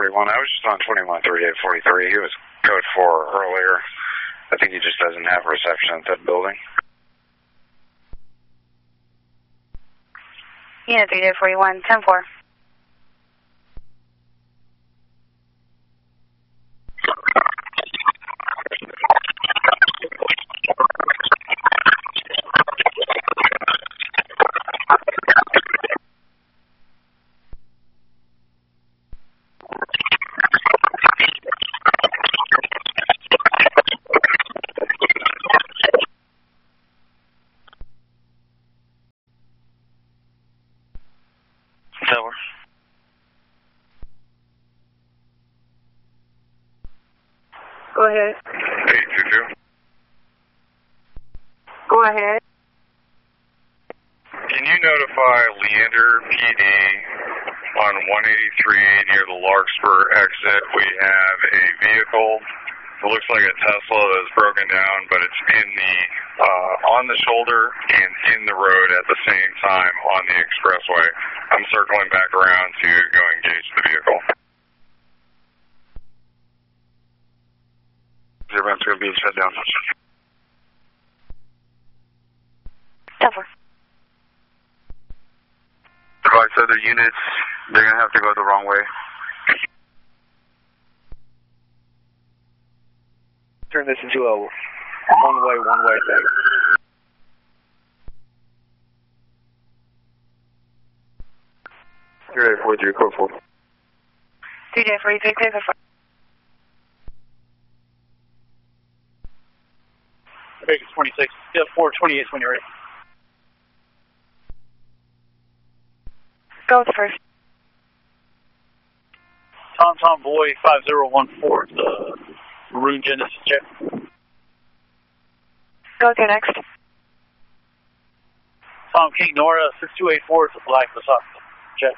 41. I was just on 213843. He was code 4 earlier. I think he just doesn't have reception at that building. Unit 3841, 10-4. Go ahead. 822. Go ahead. Can you notify Leander PD on 183 near the Larkspur exit? We have a vehicle. It looks like a Tesla that's broken down, but it's in the on the shoulder and in the road at the same time on the expressway. I'm circling back around to go engage the vehicle. Your ramp's going to be shut down. 10-4. Advise other units, they're going to have to go the wrong way. Turn this into a one-way thing. You're 43, code 4. DJ 43, clear for 4. Vegas 26, 428 when you're ready. Go with the first. Tom Boy 5014, the Maroon Genesis jet. Go with your next. Tom King Nora 6284, it's a black Passat jet.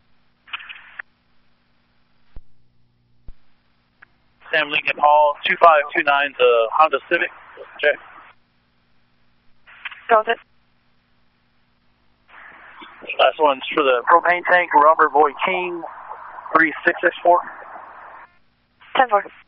Sam Lincoln Hall 2529, the Honda Civic jet. Go with it. Last one's for the propane tank, Robert Boy King 3664. 10-4.